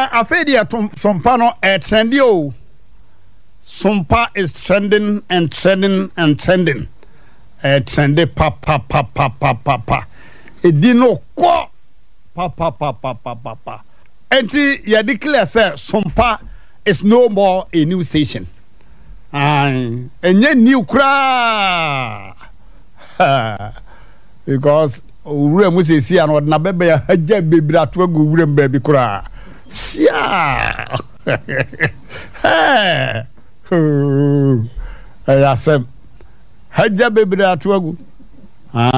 afedia sompa no trendy o. Sompa is trending and trending and trending. Trendy pa. Edino ko pa. Enti ya declare say Sompa is no more a new station. Enye new kra. Because ure mu se si an na bebe ya haja bebira to agu ure mbabi kra. Sia. Hey. Ayasem haja bebira to agu.